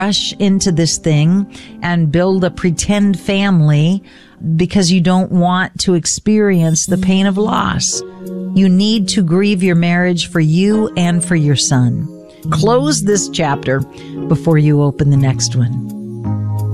rush into this thing and build a pretend family because you don't want to experience the pain of loss. You need to grieve your marriage for you and for your son. Close this chapter before you open the next one.